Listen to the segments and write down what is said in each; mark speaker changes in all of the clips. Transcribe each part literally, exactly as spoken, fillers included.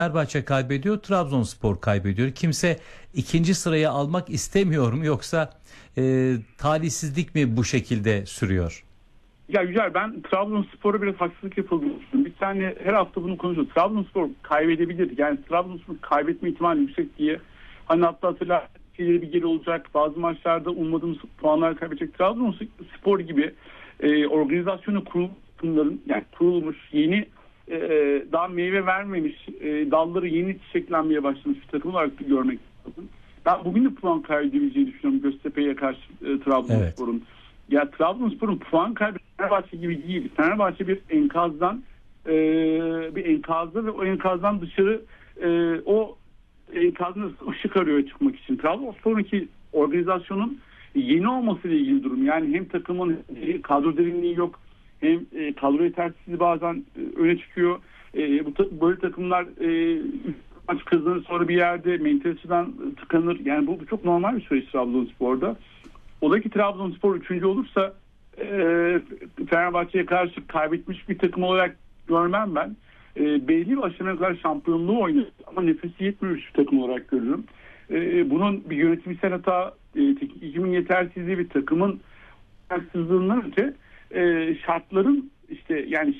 Speaker 1: Fenerbahçe kaybediyor, Trabzonspor kaybediyor. Kimse ikinci sırayı almak istemiyor mu, yoksa e, talihsizlik mi bu şekilde sürüyor?
Speaker 2: Ya Yücel, ben Trabzonspor'a biraz haksızlık yapıldığını düşünüyorum. Bir tane her hafta bunu konuşuyoruz. Trabzonspor kaybedebilir. Yani Trabzonspor kaybetme ihtimali yüksek diye. Hani hatta hatırlar bir geri olacak. Bazı maçlarda ummadığımız puanlar kaybedecek. Trabzonspor gibi e, organizasyonu kurulmuş, yani kurulmuş yeni e, daha meyve vermemiş, e, dalları yeni çiçeklenmeye başlamış bir takım olarak görmek lazım. Ben bugün de puan kaybedebileceğini düşünüyorum Göztepe'ye karşı e, Trabzonspor'un. Evet. Ya Trabzonspor'un puan kaybı Fenerbahçe gibi değil. Fenerbahçe bir enkazdan e, bir enkazda ve o enkazdan dışarı e, o enkazın ışık arıyor çıkmak için. Trabzonspor'un ki organizasyonun yeni olmasıyla ilgili durum. Yani hem takımın kadro derinliği yok, hem e, kadro yetersizliği bazen e, öne çıkıyor. E, bu böyle takımlar e, maç kazanır, sonra bir yerde mentaliteden tıkanır. Yani bu, bu çok normal bir süreç Trabzonspor'da. Ola ki Trabzonspor üçüncü olursa e, Fenerbahçe'ye karşı kaybetmiş bir takım olarak görmem ben. E, belli bir aşamaya kadar şampiyonluğu oynuyor ama nefesi yetmemiş bir takım olarak görürüm. E, bunun bir yönetimsel hata, e, teknik ekimin yetersizliği, bir takımın yetersizliğinden öte e, şartların işte yani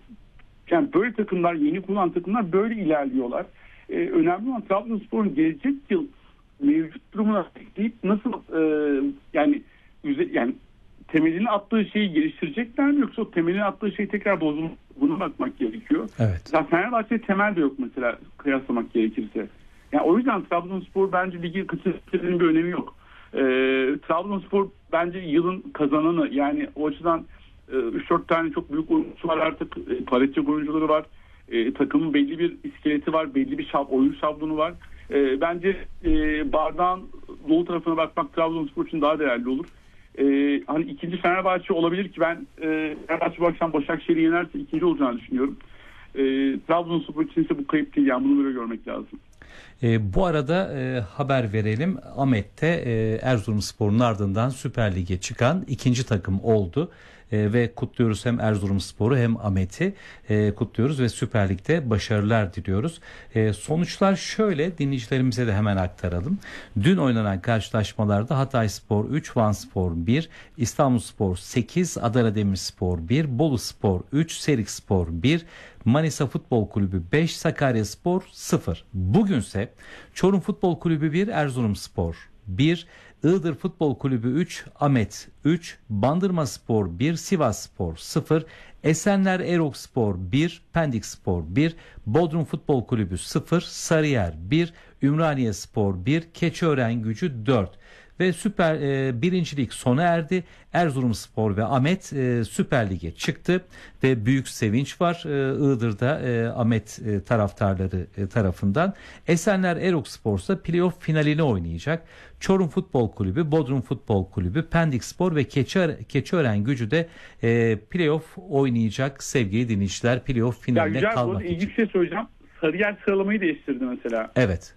Speaker 2: yani böyle takımlar, yeni kurulan takımlar böyle ilerliyorlar. E, önemli olan Trabzonspor'un gelecek yıl mevcut durumuna ekleyip nasıl e, yani yani temelini attığı şeyi geliştirecekler mi, yoksa o temelini attığı şey tekrar bozulmuş, buna bakmak gerekiyor.
Speaker 1: Evet.
Speaker 2: Zaten Fenerbahçe temel de yok mesela, kıyaslamak gerekirse. Yani o yüzden Trabzonspor bence ligi kaçırmanın bir önemi yok. E, Trabzonspor bence yılın kazananı, yani o açıdan e, üç dört tane çok büyük oyuncusu var artık, e, paletçik oyuncuları var. E, takımın belli bir iskeleti var, belli bir şab, oyun şablonu var. E, bence e, bardağın dolu tarafına bakmak Trabzonspor için daha değerli olur. E, hani ikinci Fenerbahçe olabilir ki ben e, Fenerbahçe bu akşam Başakşehir'i yenerse ikinci olacağını düşünüyorum. E, Trabzonspor için ise bu kayıp değil, yani bunu böyle görmek lazım.
Speaker 1: E, bu arada e, haber verelim. Ahmet'te e, Erzurumspor'un ardından Süper Lig'e çıkan ikinci takım oldu. E, ve kutluyoruz hem Erzurumspor'u hem Ahmet'i e, kutluyoruz ve Süper Lig'de başarılar diliyoruz. E, sonuçlar şöyle, dinleyicilerimize de hemen aktaralım. Dün oynanan karşılaşmalarda Hatayspor üç, Vanspor bir, İstanbulspor sekiz, Adana Demirspor bir, Boluspor üç, Serikspor bir, Manisa Futbol Kulübü beş, Sakaryaspor sıfır. Bugünse Çorum Futbol Kulübü bir, Erzurumspor bir, Iğdır Futbol Kulübü üç, Ahmet üç, Bandırmaspor bir, Sivasspor sıfır, Esenler Erokspor bir, Pendikspor bir, Bodrum Futbol Kulübü sıfır, Sarıyer bir, Ümraniyespor bir, Keçiörengücü dört. Ve Süper e, birincilik sona erdi. Erzurumspor ve Ahmet e, Süper Lig'e çıktı ve büyük sevinç var e, Iğdır'da e, Ahmet e, taraftarları e, tarafından. Esenler Erokspor ise playoff finalini oynayacak. Çorum Futbol Kulübü, Bodrum Futbol Kulübü, Pendikspor ve Keçiören, Keçiörengücü de e, playoff oynayacak sevgili dinleyiciler. Playoff finaline
Speaker 2: ya,
Speaker 1: kalmak için.
Speaker 2: İlginç bir şey söyleyeceğim. Sarıyer sıralamayı değiştirdi mesela.
Speaker 1: Evet.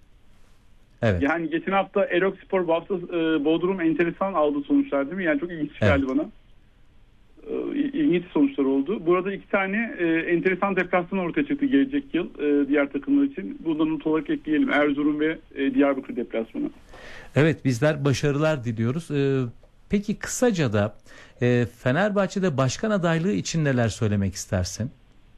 Speaker 1: Evet.
Speaker 2: Yani geçen hafta Erokspor, bu hafta e, Bodrum enteresan aldı sonuçlar değil mi? Yani çok ilginç geldi evet. bana. E, ilginç sonuçlar oldu. Burada iki tane e, enteresan deplasman ortaya çıktı gelecek yıl e, diğer takımlar için. Bundan not olarak ekleyelim. Erzurum ve e, Diyarbakır deplasmanı.
Speaker 1: Evet, bizler başarılar diliyoruz. E, peki kısaca da e, Fenerbahçe'de başkan adaylığı için neler söylemek istersin?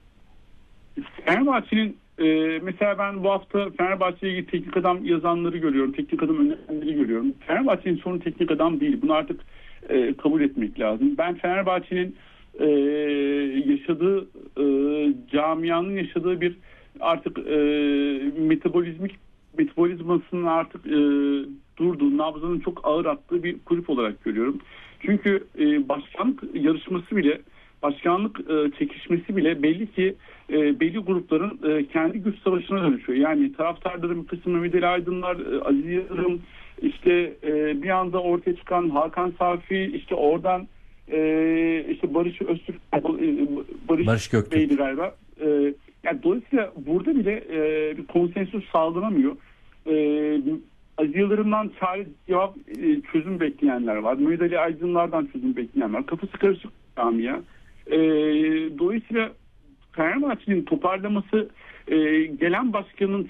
Speaker 2: Fenerbahçe'nin Ee, mesela ben bu hafta Fenerbahçe'ye ilgili teknik adam yazanları görüyorum. Teknik adam önerenleri görüyorum. Fenerbahçe'nin sorunu teknik adam değil. Bunu artık e, kabul etmek lazım. Ben Fenerbahçe'nin e, yaşadığı e, camianın yaşadığı bir artık e, metabolizmik metabolizmasının artık e, durduğu, nabzının çok ağır attığı bir kulüp olarak görüyorum. Çünkü e, başkanlık yarışması bile, başkanlık e, çekişmesi bile belli ki e, belli grupların e, kendi güç savaşına dönüşüyor. Yani taraftarların bir kısmı Mehmet Ali Aydınlar, e, Aziz Yıldırım, işte e, bir anda ortaya çıkan Hakan Safi, işte oradan e, işte Barış Öztürk, e, Barış,
Speaker 1: Barış Göktürk
Speaker 2: Bey'di galiba. E, yani dolayısıyla burada bile e, bir konsensus sağlanamıyor. E, Aziz Yıldırım'dan çare cevap e, çözüm bekleyenler var. Mehmet Ali Aydınlar'dan çözüm bekleyenler var. Kafası karışık camia. E, dolayısıyla Fenerbahçe'nin toparlaması e, gelen başkanın